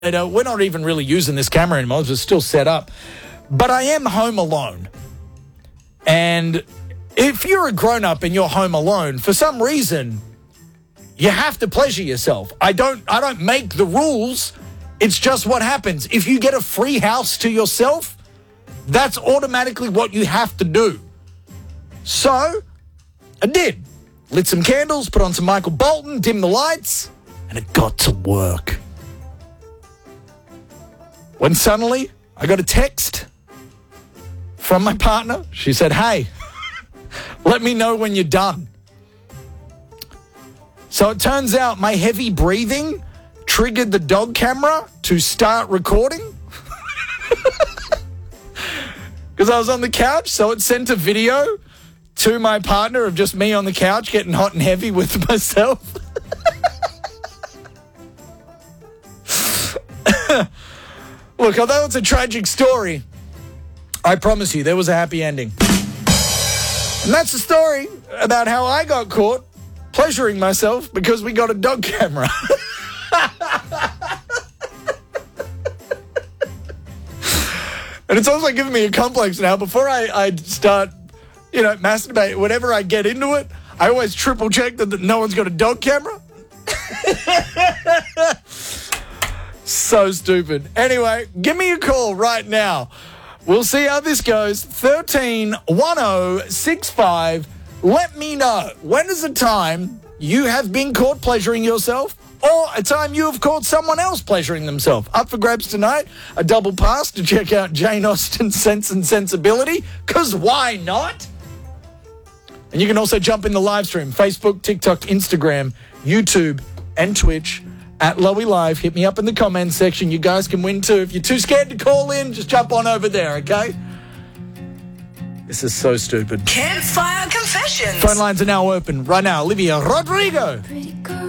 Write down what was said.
We're not even really using this camera anymore. It's still set up. But I am home alone. And if you're a grown-up and you're home alone, for some reason, you have to pleasure yourself. I don't make the rules. It's just what happens. If you get a free house to yourself, that's automatically what you have to do. So, I did. Lit some candles, put on some Michael Bolton, dimmed the lights, and it got to work. When suddenly, I got a text from my partner. She said, "Hey, let me know when you're done." So it turns out my heavy breathing triggered the dog camera to start recording. Because I was on the couch, so it sent a video to my partner of just me on the couch getting hot and heavy with myself. Look, although it's a tragic story, I promise you there was a happy ending. And that's the story about how I got caught pleasuring myself because we got a dog camera. And it's also giving me a complex now. Before I start, masturbate, whenever I get into it, I always triple check that no one's got a dog camera. So stupid. Anyway, give me a call right now. We'll see how this goes. 131065. Let me know. When is the time you have been caught pleasuring yourself, or a time you have caught someone else pleasuring themselves? Up for grabs tonight. A double pass to check out Jane Austen's Sense and Sensibility, because why not? And you can also jump in the live stream. Facebook, TikTok, Instagram, YouTube, and Twitch. At Lowy Live, hit me up in the comments section. You guys can win too. If you're too scared to call in, just jump on over there, okay? This is so stupid. Campfire Confessions. Phone lines are now open right now. Olivia Rodrigo. Pretty girl.